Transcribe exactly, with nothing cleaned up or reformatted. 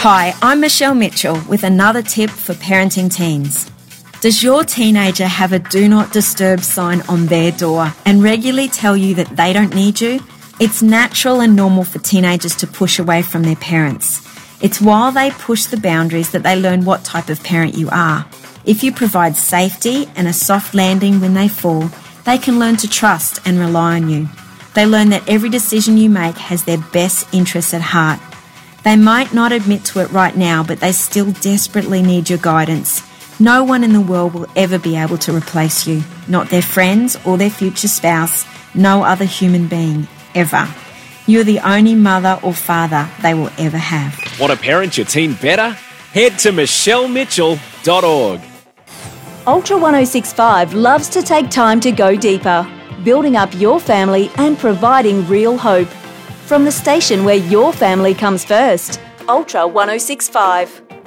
Hi, I'm Michelle Mitchell with another tip for parenting teens. Does your teenager have a do not disturb sign on their door and regularly tell you that they don't need you? It's natural and normal for teenagers to push away from their parents. It's while they push the boundaries that they learn what type of parent you are. If you provide safety and a soft landing when they fall, they can learn to trust and rely on you. They learn that every decision you make has their best interests at heart. They might not admit to it right now, but they still desperately need your guidance. No one in the world will ever be able to replace you. Not their friends or their future spouse, no other human being, ever. You're the only mother or father they will ever have. Want to parent your teen better? Head to michelle mitchell dot org. Ultra one oh six point five loves to take time to go deeper, building up your family and providing real hope. From the station where your family comes first, Ultra one oh six point five.